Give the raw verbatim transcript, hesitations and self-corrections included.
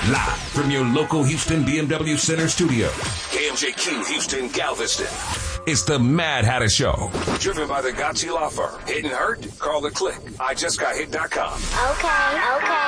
Live from your local Houston B M W Center studio. K M J Q Houston Galveston. It's the Mad Hatter Show. Driven by the Gotchi Law Firm. Hit and hurt? Call the click. I just got hit dot com. Okay, okay.